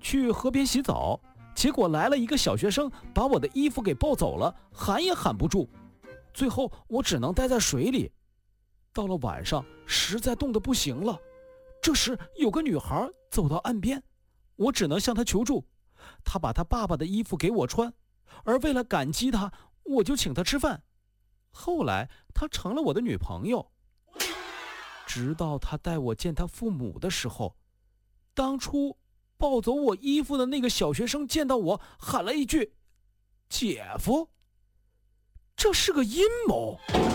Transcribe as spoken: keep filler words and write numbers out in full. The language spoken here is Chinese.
去河边洗澡，结果来了一个小学生，把我的衣服给抱走了，喊也喊不住。最后我只能待在水里。到了晚上，实在冻得不行了。这时有个女孩走到岸边，我只能向她求助。她把她爸爸的衣服给我穿，而为了感激她，我就请她吃饭。后来她成了我的女朋友。直到她带我见她父母的时候，当初抱走我衣服的那个小学生见到我，喊了一句：“姐夫。”这是个阴谋。